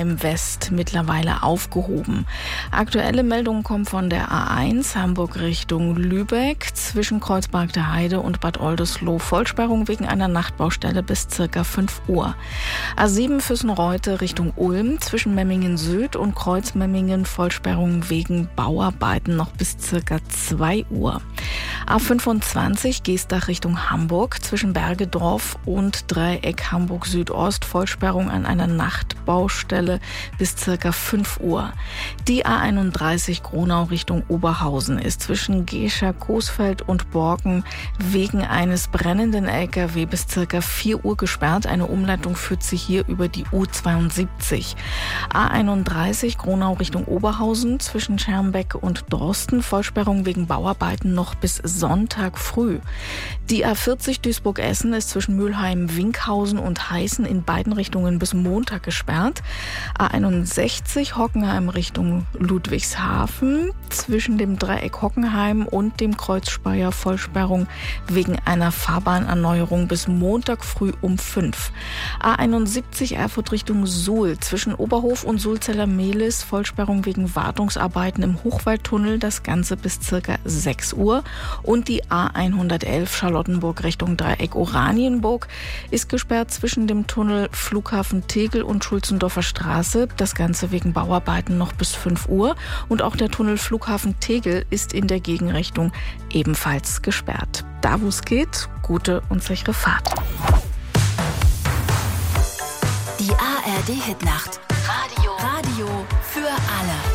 Mülheim West mittlerweile aufgehoben. Aktuelle Meldungen kommen von der A1 Hamburg Richtung Lübeck zwischen Kreuzberg der Heide und Bad Oldesloe. Vollsperrung wegen einer Nachtbaustelle bis ca. 5 Uhr. A7 Füssen-Reute Richtung Ulm zwischen Memmingen Süd und Kreuzmemmingen. Vollsperrung wegen Bauarbeiten noch bis ca. 2 Uhr. A25 Geestach Richtung Hamburg zwischen Bergedorf und Dreieck Hamburg Südost. Vollsperrung an einer Nachtbaustelle bis ca. 5 Uhr. Die A31 Gronau Richtung Oberhausen ist zwischen Gescher, Coesfeld und Borken wegen eines brennenden LKW bis ca. 4 Uhr gesperrt. Eine Umleitung führt sie hier über die U72. A31 Gronau Richtung Oberhausen zwischen Schermbeck und Dorsten. Vollsperrung wegen Bauarbeiten noch bis Sonntag früh. Die A40 Duisburg-Essen ist zwischen Mülheim, Winkhausen und Heißen in beiden Richtungen bis Montag gesperrt. A61 Hockenheim Richtung Ludwigshafen zwischen dem Dreieck Hockenheim und dem Kreuz Speyer. Vollsperrung wegen einer Fahrbahnerneuerung bis Montag früh um 5. A71 Erfurt Richtung Suhl zwischen Oberhof und Sulzeller Mehlis. Vollsperrung wegen Wartungsarbeiten im Hochwaldtunnel. Das Ganze bis ca. 6 Uhr. Und die A111 Charlottenburg Richtung Dreieck Oranienburg ist gesperrt zwischen dem Tunnel Flughafen Tegel und Schulzendorfer Straße. Das Ganze wegen Bauarbeiten noch bis 5 Uhr. Und auch der Tunnel Flughafen Tegel ist in der Gegenrichtung ebenfalls gesperrt. Da wo es geht, gute und sichere Fahrt. Die ARD Hitnacht. Radio für alle.